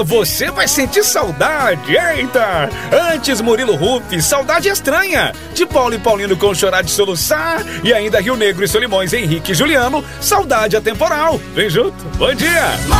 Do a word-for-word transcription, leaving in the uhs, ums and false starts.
Você vai sentir saudade, eita! Antes Murilo Ruff, Saudade Estranha. De Paulo e Paulino com Chorar de Soluçar. E ainda Rio Negro e Solimões, Henrique e Juliano, Saudade Atemporal. Vem junto, bom dia!